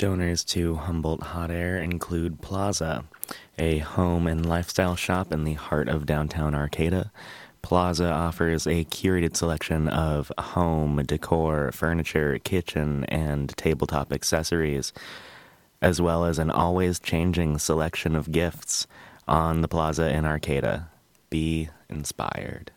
Donors to Humboldt Hot Air include Plaza, a home and lifestyle shop in the heart of downtown Arcata. Plaza offers a curated selection of home, decor, furniture, kitchen, and tabletop accessories, as well as an always-changing selection of gifts on the plaza in Arcata. Be inspired.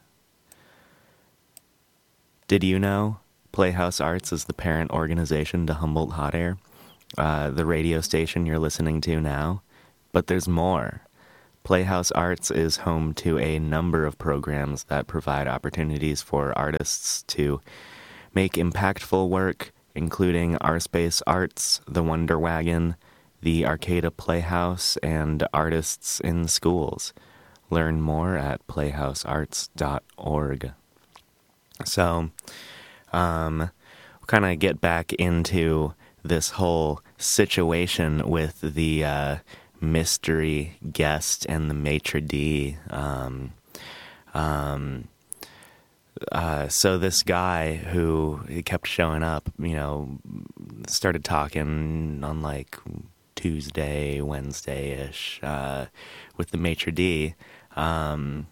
Did you know Playhouse Arts is the parent organization to Humboldt Hot Air, the radio station you're listening to now? But there's more. Playhouse Arts is home to a number of programs that provide opportunities for artists to make impactful work, including Space Arts, the Wonder Wagon, the Arcata Playhouse, and Artists in Schools. Learn more at playhousearts.org. So, we'll kind of get back into this whole situation with the mystery guest and the maitre d'. So this guy who kept showing up, started talking on like Tuesday, Wednesday-ish with the maitre d'. And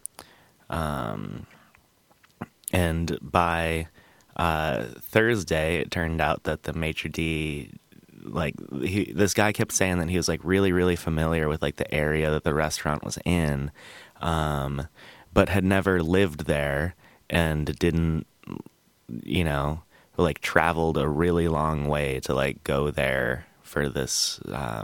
by Thursday, it turned out that the maitre d', this guy kept saying that he was like really, really familiar with like the area that the restaurant was in, but had never lived there and didn't, traveled a really long way to like go there for this,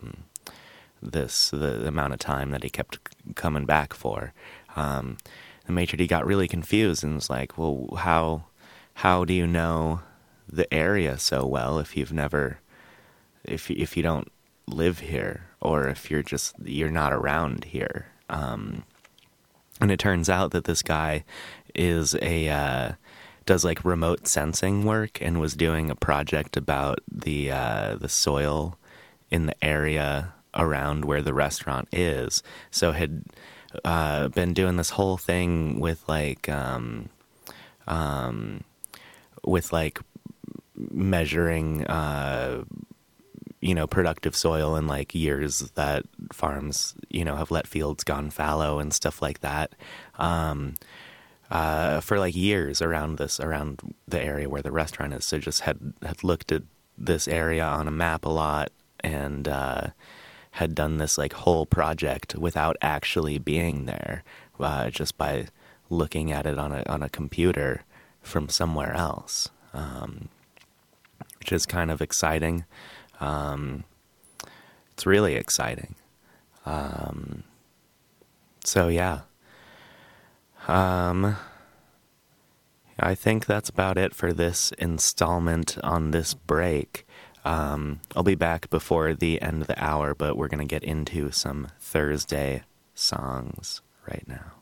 the amount of time that he kept coming back for. The maitre d' got really confused and was like, well, how do you know the area so well if you've never, if you don't live here, or if you're not around here? And it turns out that this guy is does like remote sensing work and was doing a project about the soil in the area around where the restaurant is. So had been doing this whole thing with measuring productive soil in like years that farms have let fields gone fallow and stuff like that, for like years around the area where the restaurant is. So just had looked at this area on a map a lot and had done this like whole project without actually being there, just by looking at it on a computer from somewhere else, which is kind of exciting. It's really exciting. So yeah. I think that's about it for this installment on this break. I'll be back before the end of the hour, but we're going to get into some Thursday songs right now.